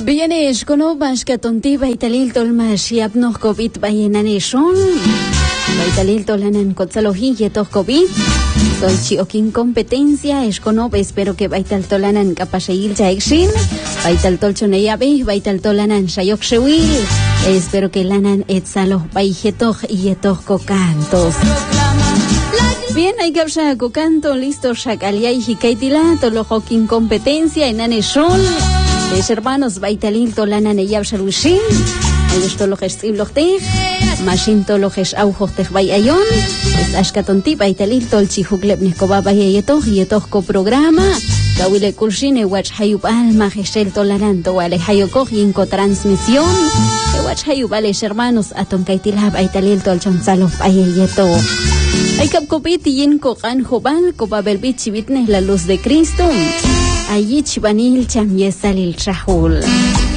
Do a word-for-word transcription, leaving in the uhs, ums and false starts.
Bienes kono bashkatonti baitalil tolmash yapnoh COVID bayenaneshon. Baitalil tolanan kotzalohi yetos COVID. Tolchi okin competencia es kono espero que baital tolanan kapasheil jaexin. Baital tolchoneyabe baital tolanan shayok shewil. Espero que lanan etzaloh baijetoh yetos kokantos. Bien, hay que hablar cocanto, listo, shakalia y hikaitila, tolojokin competencia en aneshon. Es hermanos baitalil tolanan eyabshalushin. Ellos tolojes iblochtej. Mashin tolojes aujochtej bayayon. Es ashkatonti baitalil tolchihukleb neskoba bayayetoh yetoh ko programa. Kawile kulshin ewach hayub alma geshel tolanan towale hayokoj yinko transmisión. Ewach hayub ales hermanos atonkaitila baitalil tolchonzalo bayayetoh. Hay capcopit y en cocan jobal, copa belbit chivitnes la luz de Cristo. Allí chivanil cham yesalil chahul.